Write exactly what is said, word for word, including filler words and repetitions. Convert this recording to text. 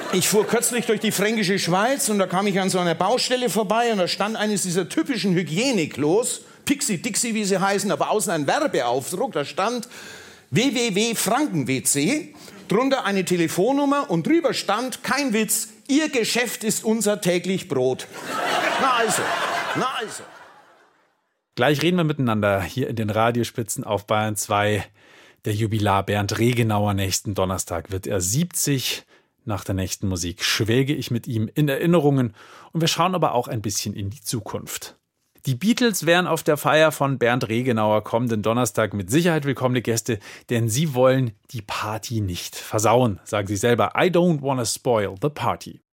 Ich fuhr kürzlich durch die fränkische Schweiz und da kam ich an so einer Baustelle vorbei und da stand eines dieser typischen Hygieneklos, Pixie Dixie, wie sie heißen, aber außen ein Werbeaufdruck, da stand w w w punkt franken punkt w c, drunter eine Telefonnummer und drüber stand, kein Witz, Ihr Geschäft ist unser täglich Brot. Na also, na also. Gleich reden wir miteinander hier in den Radiospitzen auf Bayern zwei. Der Jubilar Bernd Regenauer, nächsten Donnerstag wird er siebzig. Nach der nächsten Musik schwelge ich mit ihm in Erinnerungen und wir schauen aber auch ein bisschen in die Zukunft. Die Beatles wären auf der Feier von Bernd Regenauer kommenden Donnerstag mit Sicherheit willkommene Gäste, denn sie wollen die Party nicht versauen, sagen sie selber. I don't wanna spoil the party.